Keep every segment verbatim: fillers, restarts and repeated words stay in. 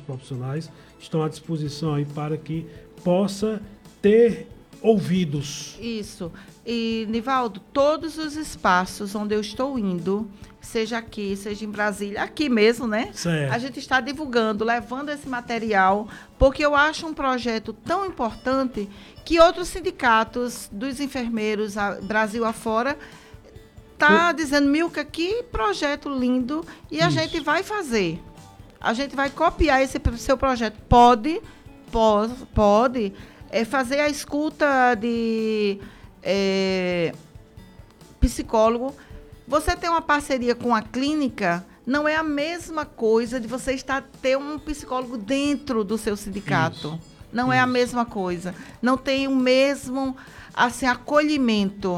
profissionais estão à disposição aí para que possa ter ouvidos. Isso. E, Nivaldo, todos os espaços onde eu estou indo, seja aqui, seja em Brasília, aqui mesmo, né? Certo. A gente está divulgando, levando esse material, porque eu acho um projeto tão importante que outros sindicatos dos enfermeiros, a, Brasil afora, tá eu... dizendo, Milka, que projeto lindo, e a Isso. gente vai fazer. A gente vai copiar esse seu projeto. Pode, pode, pode é, fazer a escuta de é, psicólogo. Você tem uma parceria com a clínica, não é a mesma coisa de você estar ter um psicólogo dentro do seu sindicato. Isso, não isso. é a mesma coisa. Não tem o mesmo assim, acolhimento.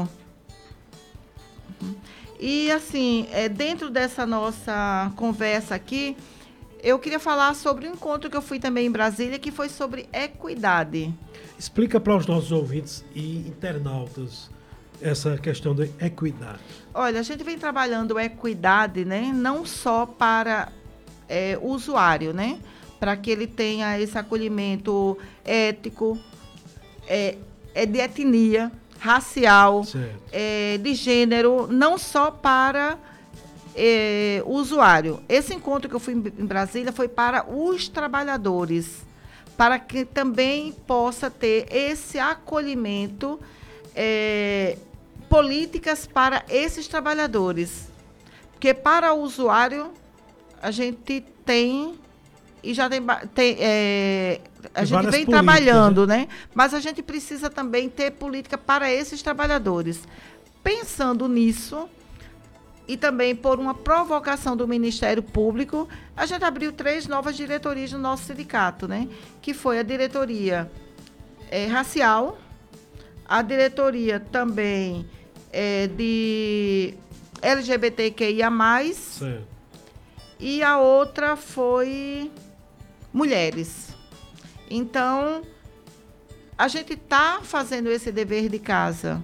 E, assim, é, dentro dessa nossa conversa aqui, eu queria falar sobre um encontro que eu fui também em Brasília, que foi sobre equidade. Explica para os nossos ouvintes e internautas essa questão da equidade. Olha, a gente vem trabalhando equidade, né? Não só para é, o usuário, né? Para que ele tenha esse acolhimento ético, é, é de etnia, racial, é, de gênero, não só para é, o usuário. Esse encontro que eu fui em Brasília foi para os trabalhadores, para que também possa ter esse acolhimento, é, políticas para esses trabalhadores. Porque para o usuário, a gente tem, e já tem, tem é, a gente vem trabalhando, né? né? Mas a gente precisa também ter política para esses trabalhadores. Pensando nisso, e também por uma provocação do Ministério Público, a gente abriu três novas diretorias no nosso sindicato, né? Que foi a diretoria é, racial, a diretoria também é, de L G B T Q I A mais, certo. E a outra foi mulheres. Então, a gente está fazendo esse dever de casa.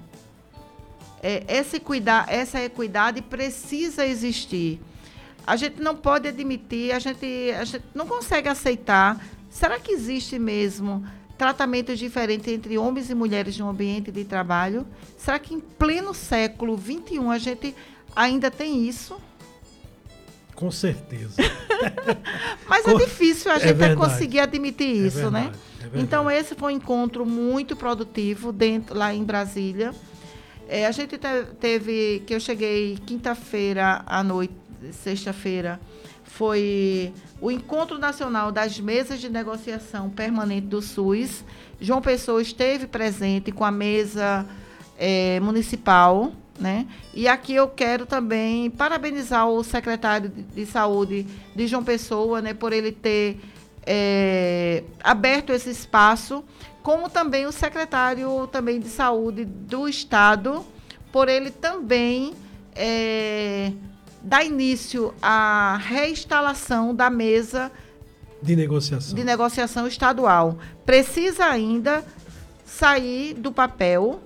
É, essa, equidade, essa equidade precisa existir. A gente não pode admitir, a gente, a gente não consegue aceitar. Será que existe mesmo tratamentos diferentes entre homens e mulheres no ambiente de trabalho? Será que em pleno século vinte e um a gente ainda tem isso? Com certeza. Mas é difícil a gente é conseguir admitir isso, é verdade, né? É então, esse foi um encontro muito produtivo dentro, lá em Brasília. É, a gente te, teve, que eu cheguei quinta-feira à noite, sexta-feira, foi o Encontro Nacional das Mesas de Negociação Permanente do SUS. João Pessoa esteve presente com a mesa é, municipal, né? E aqui eu quero também parabenizar o secretário de, de Saúde de João Pessoa, né, por ele ter é, aberto esse espaço, como também o secretário também de Saúde do Estado, por ele também é, dar início à reinstalação da mesa de negociação. de negociação estadual. Precisa ainda sair do papel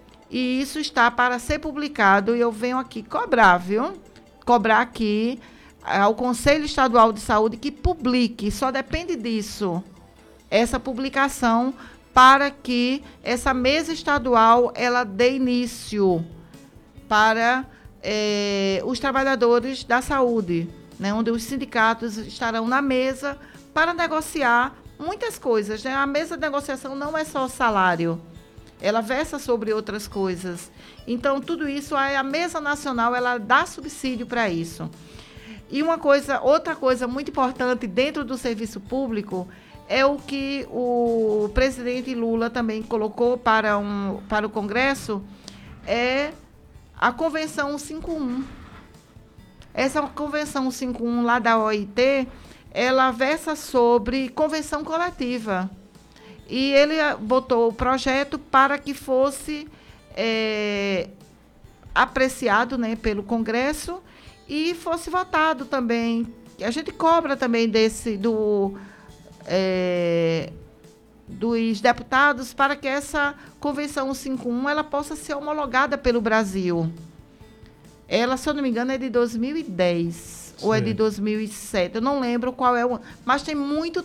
e isso está para ser publicado e eu venho aqui cobrar, viu? Cobrar aqui ao Conselho Estadual de Saúde que publique, só depende disso, essa publicação, para que essa mesa estadual ela dê início para é, os trabalhadores da saúde, né, onde os sindicatos estarão na mesa para negociar muitas coisas, né? A mesa de negociação não é só salário, ela versa sobre outras coisas. Então, tudo isso, a mesa nacional, ela dá subsídio para isso. E uma coisa, outra coisa muito importante dentro do serviço público é o que o presidente Lula também colocou para, um, para o Congresso, é a Convenção cento e cinquenta e um. Essa Convenção cento e cinquenta e um lá da O I T, ela versa sobre convenção coletiva. E ele botou o projeto para que fosse é, apreciado, né, pelo Congresso e fosse votado também. A gente cobra também desse, do... É, dos deputados para que essa Convenção cento e cinquenta e um ela possa ser homologada pelo Brasil. Ela, se eu não me engano, é de dois mil e dez, sim, ou é de dois mil e sete, eu não lembro qual é o... Mas tem muito